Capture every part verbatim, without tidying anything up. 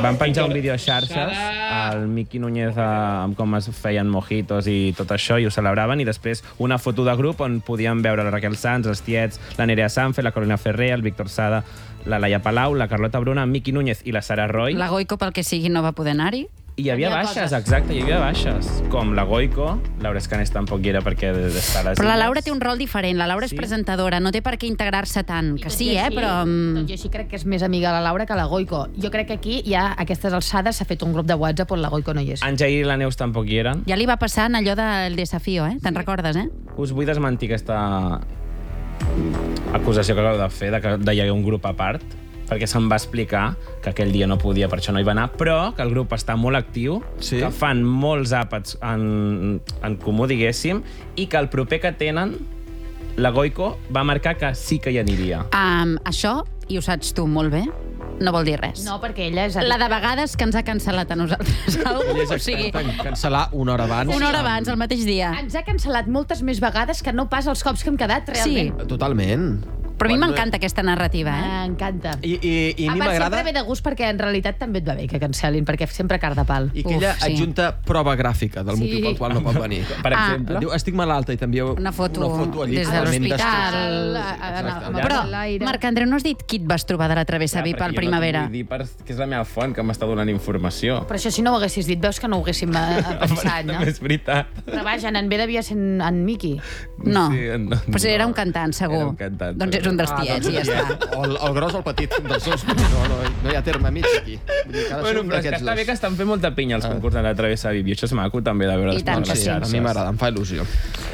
Van penjar un vídeo a xarxes, el Miqui Núñez amb com es feien mojitos i tot això, i ho celebraven, i després una foto de grup on podíem veure la Raquel Sanz, els tiets, la Nerea Sanfe, la Carolina Ferrer, el Víctor Sada, la Laia Palau, la Carlota Bruna, el Miqui Núñez i la Sara Roy. La Goico, pel que sigui, no va poder anar-hi. I hi havia baixes, exacte, hi havia baixes, com la Goico, Laura Escanes tampoc hi era perquè d'estar a les Però la illes. Laura té un rol diferent, la Laura és Sí? presentadora, no té per què integrar-se tant, que sí, eh, però... Doncs jo així crec que és més amiga de la Laura que la Goico. Jo crec que aquí ja a aquestes alçades s'ha fet un grup de WhatsApp on la Goico no hi és. En Jair i la Neus tampoc hi eren. Ja li va passar en allò del desafío, eh? Te'n recordes, eh? Us vull desmentir aquesta acusació que acabo de fer, de que de hi hagués un grup a part, perquè se'm va explicar que aquell dia no podia, per això no hi va anar, però que el grup està molt actiu, Sí? que fan molts àpats en, en comú, diguéssim, i que el proper que tenen, la Goico va marcar que sí que hi aniria. Um, això, i ho saps tu molt bé, no vol dir res. No, perquè ella és... La de vegades que ens ha cancel·lat a nosaltres. Algú, Ella és o sigui, experta en cancel·lar una hora abans. una hora abans, el mateix dia. Ens ha cancel·lat moltes més vegades que no pas els cops que hem quedat, realment. Sí. Totalment. Però a mi Quan- m'encanta aquesta narrativa, eh? M'encanta. I, i, i a A mi part, m'agrada... sempre ve de gust perquè en realitat també et va bé que cancel·lin, perquè sempre car de pal. I que Uf, ella sí. adjunta prova gràfica del Sí. motiu pel qual no pot venir. Per Ah. exemple. Diu, estic malalta i t'envieu Una foto, una foto allí des de totalment l'hospital. destrossada. Però, l'aire. Marc Andreu, no has dit qui et vas trobar de la Travessa V pel Primavera? Jo no t'ho vull dir per, que és la meva font que m'està donant informació. Però això si no ho haguessis dit, veus que no ho haguéssim eh, pensat, no? És veritat. Però vaja, en B devia ser en, en Miqui. No, Sí, no, però si era no. un cantant, segur. Era un cantant, Doncs és un dels Ah, tiets, doncs i ja està. O el, el gros o el petit, dels dos. No, no, no hi ha terme mig aquí. Vull dir que ha de ser Bueno, un però és que d'aquests està bé dos. que estan fent molta pinya els concursants de la Travessa Vivi. Això és maco també de veure I tant que les sí. A xarxes. mi m'agrada, em fa il·lusió.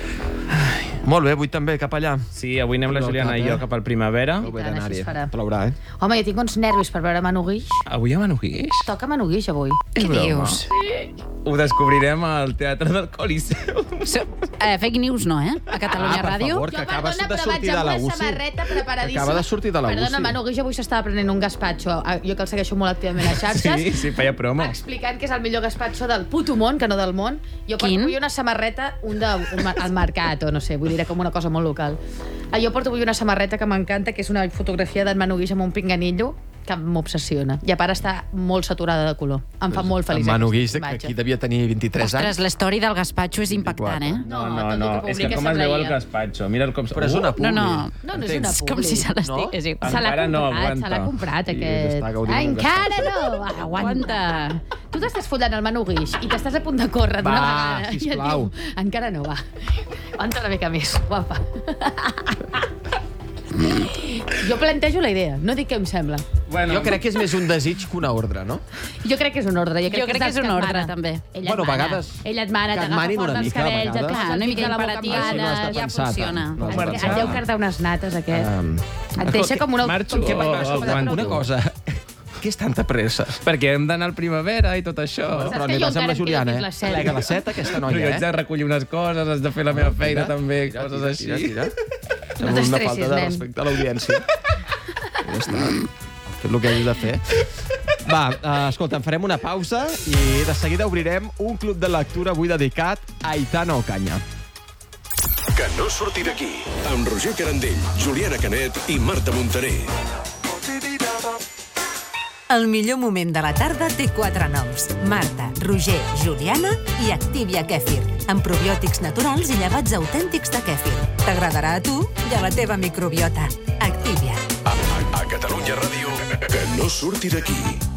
Molt bé, vull també cap allà. Sí, avui anem la No, Juliana cap, i jo eh? cap al Primavera. Ho tant, d'anar-hi. així es farà. Plourà, eh? Home, jo tinc uns nervis per veure Manu Guix. Avui a Manu Guix? Toca Manu Guix, avui. Què broma. dius? Ho descobrirem al Teatre del Coliseu. So, eh, fake news no, eh? A Catalunya Ah, per Ràdio. favor, que acabes de però sortir vaig de la amb U una C I. samarreta preparadíssima. Acaba de sortir de la U C I. Perdona, Manu Guix avui s'estava prenent un gazpacho. Ah, Jo que el segueixo molt activament a xarxes. Sí, sí, feia promo. Explicant que és el millor gazpacho del puto món, que no del món. Jo porto Quin? avui una samarreta, un de, un, ma- al mercat, o no sé, vull dir, com una cosa molt local. Ah, Jo porto avui una samarreta que m'encanta, que és una fotografia d'en Manu Guix amb un pinganillo, que m'obsessiona. I a part està molt saturada de color. Em fa molt feliç. En Manu aquesta Guix, que imatge. aquí devia tenir vint-i-tres Ostres, anys. l'història del gazpacho és impactant, eh? No, No, no, tot i no. que És que publica com es veu el semblaria. gazpacho. Mira com... Però és una No, publi. no. No, no és una És com si se l'estic... No? És igual. Se l'ha Encara no, comprat, se l'ha aguanta. comprat, I aquest. està gaudint Ah, d'un encara no! Aguanta. Tu t'estàs follant el Manu Guix i t'estàs a punt de córrer d'una Va, vegada. I et sisplau. diu, encara no, va. Aguanta una mica més, guapa. Jo plantejo la idea, no dic què em sembla. Bueno, Jo crec que és més un desig que una ordre, no? Jo crec que és un ordre. Jo crec, Jo crec que és dels un et ordre, mana. també. Ella Bueno, et mana. vegades Ella et mana, que et t'agafa manin fort una dels mica, a cabells, et vegades. posa Ah, el una dit mica a la boca imperatiu. amb Això no has de ganes. Ja pensar funciona. tant. No has de Perquè pensar et deu tant. cardar unes nates, aquest. Um, Et deixa com una... marxo com que o- parles o com de aguanto? Una cosa, què és tanta pressa? perquè hem d'anar al Primavera i tot això. Saps Però que aniràs jo amb la encara em Juliana, quedo eh? fins les set. Plega la set, aquesta Però jo noia, haig de eh? recollir unes coses, has de fer la meva feina Tira, també, tira, coses tira, així. Tira, tira. No Sembla una t'estressis, falta de nen. respecte a l'audiència. Ja està. Fet el que hagis de fer. Va, uh, escolta, en farem una pausa i de seguida obrirem un club de lectura avui dedicat a Aitana Ocaña. Que no surti d'aquí. Amb Roger Carandell, Juliana Canet i Marta Montaner. El millor moment de la tarda té quatre noms. Marta, Roger, Juliana i Activia Kèfir, amb probiòtics naturals i llevats autèntics de kèfir. T'agradarà a tu i a la teva microbiota. Activia. A, a, a Catalunya Ràdio, que no surti d'aquí.